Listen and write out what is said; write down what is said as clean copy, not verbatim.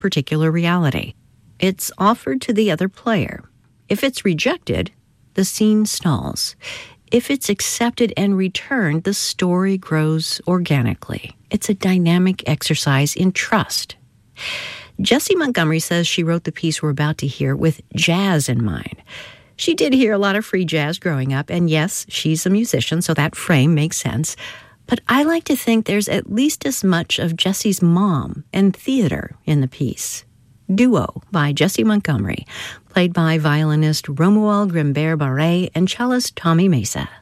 particular reality. It's offered to the other player. If it's rejected, the scene stalls. If it's accepted and returned, the story grows organically. It's a dynamic exercise in trust. Jessie Montgomery says she wrote the piece we're about to hear with jazz in mind. She did hear a lot of free jazz growing up, and yes, she's a musician, so that frame makes sense. But I like to think there's at least as much of Jessie's mom and theater in the piece. Duo by Jessie Montgomery, played by violinist Romuald Grimbert-Barré and cellist Tommy Mesa.